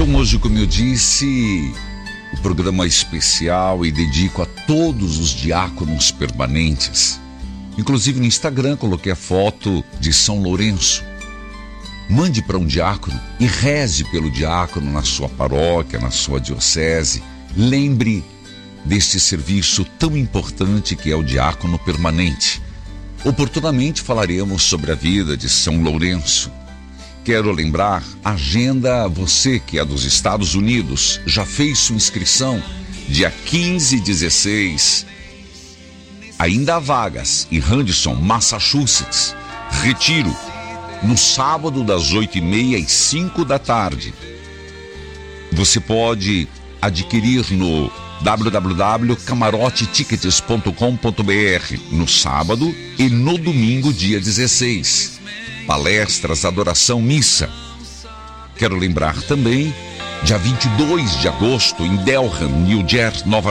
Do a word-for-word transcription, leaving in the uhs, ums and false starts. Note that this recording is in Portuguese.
Então hoje, como eu disse, o programa é especial e dedico a todos os diáconos permanentes. Inclusive no Instagram coloquei a foto de São Lourenço. Mande para um diácono e reze pelo diácono na sua paróquia, na sua diocese. Lembre deste serviço tão importante que é o diácono permanente. Oportunamente falaremos sobre a vida de São Lourenço. Quero lembrar, agenda você que é dos Estados Unidos, já fez sua inscrição, dia quinze e dezesseis. Ainda há vagas em Henderson, Massachusetts. Retiro, no sábado das oito e meia às cinco da tarde. Você pode adquirir no w w w ponto camarote tickets ponto com ponto b r no sábado e no domingo, dia dezesseis. Palestras, adoração, missa. Quero lembrar também, dia vinte e dois de agosto, em Delham, New Jersey, Nova